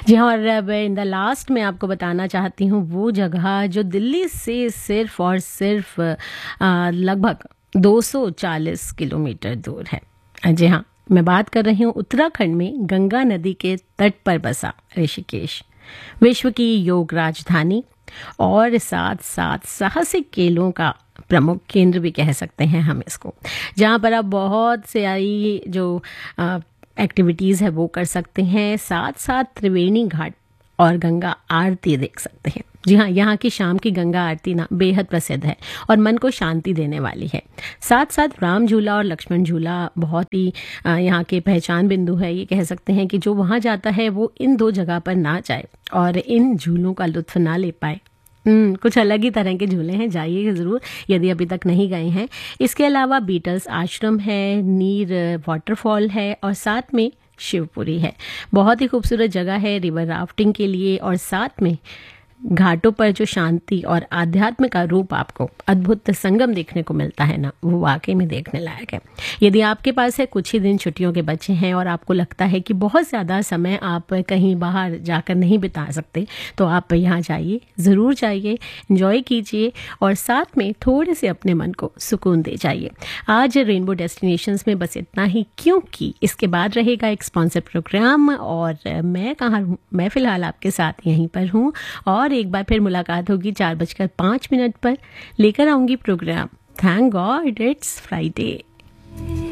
जी हाँ, और अब इन द लास्ट मैं आपको बताना चाहती हूँ वो जगह जो दिल्ली से सिर्फ और सिर्फ लगभग 240 किलोमीटर दूर है। जी हाँ, मैं बात कर रही हूँ उत्तराखंड में गंगा नदी के तट पर बसा ऋषिकेश, विश्व की योग राजधानी और साथ साथ साहसिक खेलों का प्रमुख केंद्र भी कह सकते हैं हम इसको, जहाँ पर आप बहुत से आई जो एक्टिविटीज़ है वो कर सकते हैं, साथ साथ त्रिवेणी घाट और गंगा आरती देख सकते हैं। जी हाँ, यहाँ की शाम की गंगा आरती ना बेहद प्रसिद्ध है और मन को शांति देने वाली है। साथ साथ राम झूला और लक्ष्मण झूला बहुत ही यहाँ के पहचान बिंदु है। ये कह सकते हैं कि जो वहाँ जाता है वो इन दो जगह पर ना जाए और इन झूलों का लुत्फ ना ले पाए। कुछ अलग ही तरह के झूले हैं, जाइए ज़रूर यदि अभी तक नहीं गए हैं। इसके अलावा बीटल्स आश्रम है, नीर वाटरफॉल है और साथ में शिवपुरी है। बहुत ही खूबसूरत जगह है रिवर राफ्टिंग के लिए, और साथ में घाटों पर जो शांति और आध्यात्म का रूप आपको अद्भुत संगम देखने को मिलता है ना, वो वाकई में देखने लायक है। यदि आपके पास है कुछ ही दिन छुट्टियों के बचे हैं और आपको लगता है कि बहुत ज़्यादा समय आप कहीं बाहर जाकर नहीं बिता सकते, तो आप यहाँ जाइए, ज़रूर जाइए, एंजॉय कीजिए और साथ में थोड़े से अपने मन को सुकून दे जाइए। आज रेनबो डेस्टिनेशंस में बस इतना ही, क्योंकि इसके बाद रहेगा एक स्पॉन्सर प्रोग्राम और मैं कहाँ हूँ, मैं फ़िलहाल आपके साथ यहीं पर हूँ और एक बार फिर मुलाकात होगी 4:05 पर। लेकर आऊंगी programme thank God it's Friday.